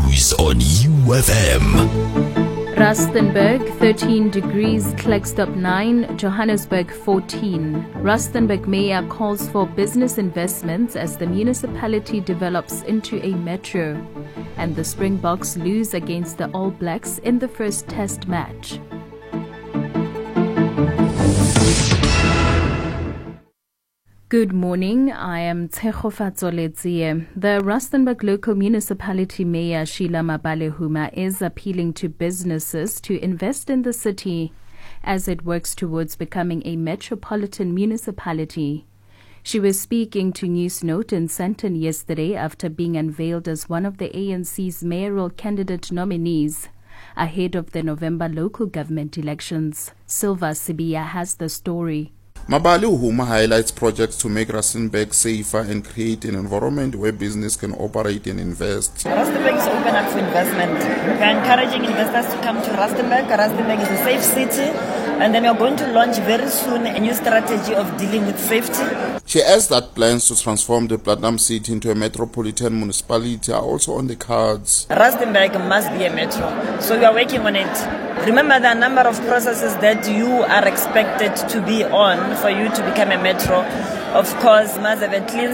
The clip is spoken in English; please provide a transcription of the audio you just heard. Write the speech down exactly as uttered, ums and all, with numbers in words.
news on U F M. Rustenburg thirteen degrees, Klerksdorp nine, Johannesburg fourteen. Rustenburg Mayor calls for business investments as the municipality develops into a metro. And the Springboks lose against the All Blacks in the first test match. Good morning, I am Tshegofatso Letsie. The Rustenburg Local Municipality Mayor Sheila Mabalehuma is appealing to businesses to invest in the city as it works towards becoming a metropolitan municipality. She was speaking to Newsnote in Sandton yesterday after being unveiled as one of the A N C's mayoral candidate nominees ahead of the November local government elections. Silva Sibiya has the story. Mabalehuma highlights projects to make Rustenburg safer and create an environment where business can operate and invest. Rustenburg is open up for investment. We are encouraging investors to come to Rustenburg. Rustenburg is a safe city, and then we are going to launch very soon a new strategy of dealing with safety. She adds that plans to transform the Platinum City into a metropolitan municipality are also on the cards. Rustenburg must be a metro, so we are working on it. Remember, there are a number of processes that you are expected to be on for you to become a metro. Of course, must have a clean